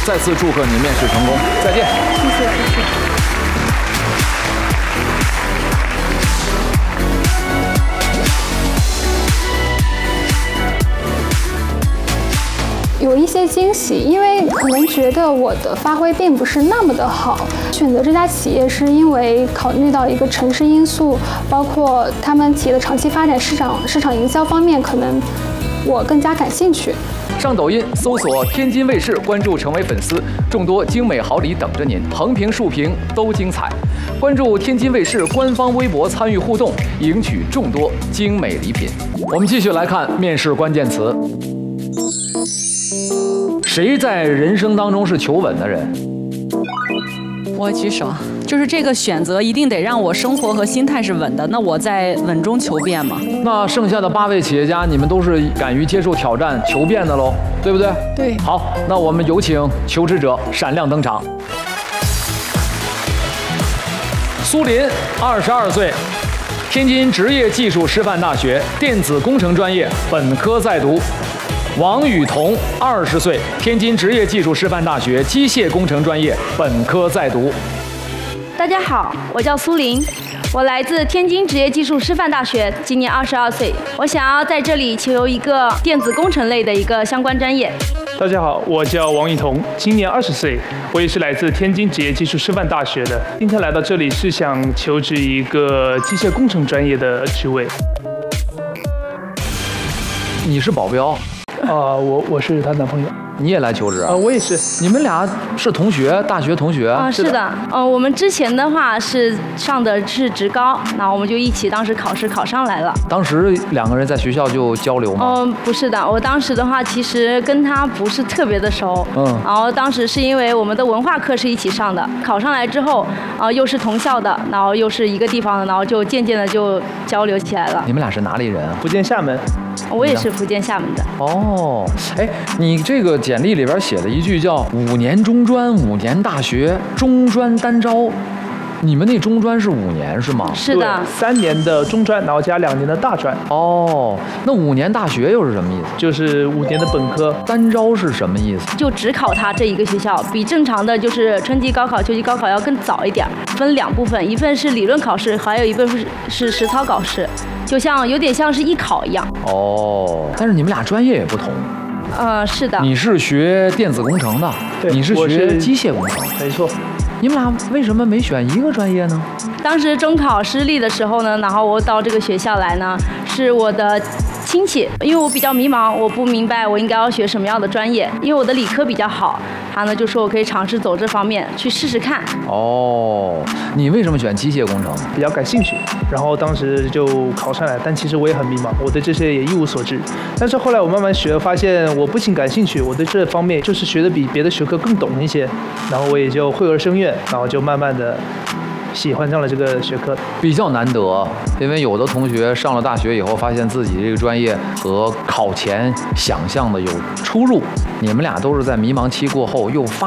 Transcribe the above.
再次祝贺你面试成功，再见。 谢谢，谢谢。有一些惊喜，因为可能觉得我的发挥并不是那么的好。选择这家企业是因为考虑到一个城市因素，包括他们企业的长期发展、市场营销方面，可能我更加感兴趣。 上抖音搜索天津卫视，关注成为粉丝，众多精美好礼等着您，横屏竖屏都精彩。关注天津卫视官方微博参与互动，赢取众多精美礼品。我们继续来看面试关键词。谁在人生当中是求稳的人？ 我举手，就是这个选择一定得让我生活和心态是稳的，那我在稳中求变嘛。 那剩下的8位企业家，你们都是敢于接受挑战、求变的喽，对不对？ 对。 好，那我们有请求职者闪亮登场。苏林，22岁，天津职业技术师范大学电子工程专业本科在读。王雨桐，20岁，天津职业技术师范大学机械工程专业本科在读。 大家好，我叫苏林，我来自天津职业技术师范大学，今年22岁。我想要在这里求一个电子工程类的一个相关专业。 大家好，我叫王雨桐，今年20岁，我也是来自天津职业技术师范大学的。今天来到这里是想求职一个机械工程专业的职位。 你是保镖？ 我是她男朋友。 你也来求职啊？ 我也是。 你们俩是同学，大学同学啊？是的。我们之前的话是上的是职高，那我们就一起当时考试考上来了。 当时2个人在学校就交流吗？ 不是的，我当时的话其实跟他不是特别的熟。然后当时是因为我们的文化课是一起上的，考上来之后，又是同校的，然后又是一个地方的，然后就渐渐的就交流起来了。 你们俩是哪里人啊？ 福建厦门。 我也是福建厦门的。 哦，哎，你这个简历里边写了一句叫5年中专5年大学，中专单招。你们那中专是5年是吗？ 是的 ，3年的中专，然后加2年的大专。 哦，那5年大学又是什么意思？ 就是5年的本科。 单招是什么意思？ 就只考它这一个学校，比正常的就是春季高考、秋季高考要更早一点，分2部分，一份是理论考试，还有一部分是实操考试，就像有点像是艺考一样。 哦，但是你们俩专业也不同。 是的。 你是学电子工程的，你是学机械工程。 没错。 你们俩为什么没选一个专业呢？ 当时中考失利的时候呢，然后我到这个学校来呢，是我的亲戚，因为我比较迷茫，我不明白我应该要学什么样的专业，因为我的理科比较好，他呢就说我可以尝试走这方面去试试看。 哦，你为什么选机械工程？ 比较感兴趣，然后当时就考上来，但其实我也很迷茫，我对这些也一无所知。但是后来我慢慢学，发现我不仅感兴趣，我对这方面就是学的比别的学科更懂一些，然后我也就惠而生愿，然后就慢慢的喜欢上了这个学科。 比较难得，因为有的同学上了大学以后，发现自己这个专业和考前想象的有出入。你们俩都是在迷茫期过后又发